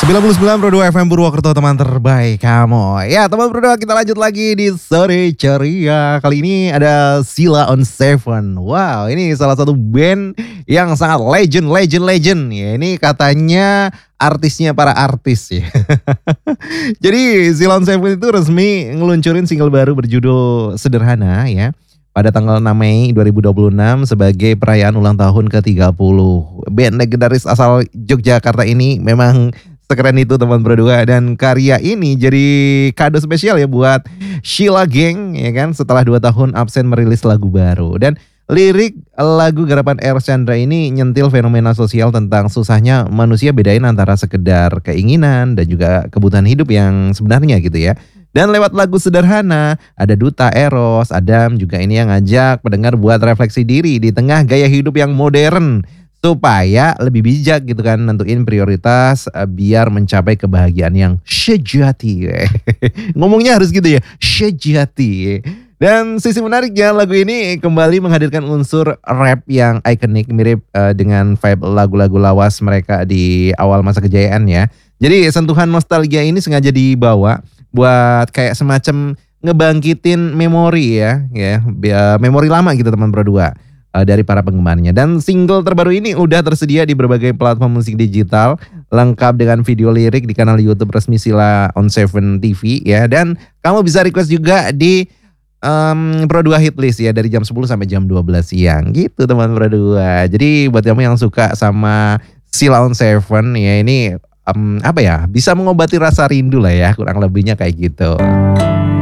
99,2 FM Purwokerto, teman terbaik kamu. Ya teman berdua, kita lanjut lagi di Sore Ceria. Kali ini ada Sheila on Seven. Wow, ini salah satu band yang sangat legend. Ya, ini katanya artisnya para artis ya. Jadi Sheila on Seven itu resmi ngeluncurin single baru berjudul Sederhana ya, pada tanggal 6 Mei 2026 sebagai perayaan ulang tahun ke-30. Band legendaris asal Yogyakarta ini memang sekeren itu teman berdua, dan karya ini jadi kado spesial ya buat Sheila Gang ya kan, setelah 2 tahun absen merilis lagu baru. Dan lirik lagu garapan R. Chandra ini nyentil fenomena sosial tentang susahnya manusia bedain antara sekedar keinginan dan juga kebutuhan hidup yang sebenarnya gitu ya. Dan lewat lagu Sederhana, ada Duta, Eros, Adam juga ini yang ngajak pendengar buat refleksi diri di tengah gaya hidup yang modern, supaya lebih bijak gitu kan nentuin prioritas biar mencapai kebahagiaan yang sejati. Ngomongnya harus gitu ya, sejati. Dan sisi menariknya, lagu ini kembali menghadirkan unsur rap yang ikonik, mirip dengan vibe lagu-lagu lawas mereka di awal masa kejayaan ya. Jadi sentuhan nostalgia ini sengaja dibawa buat kayak semacam ngebangkitin memori ya, memori lama gitu teman berdua, dari para penggemarnya. Dan single terbaru ini udah tersedia di berbagai platform musik digital, lengkap dengan video lirik di kanal YouTube resmi Sheila on Seven TV ya. Dan kamu bisa request juga di Pro 2 Hitlist ya, dari jam 10 sampai jam 12 siang gitu teman Pro 2. Jadi buat kamu yang suka sama Sheila on Seven ya, ini bisa mengobati rasa rindu lah ya, kurang lebihnya kayak gitu.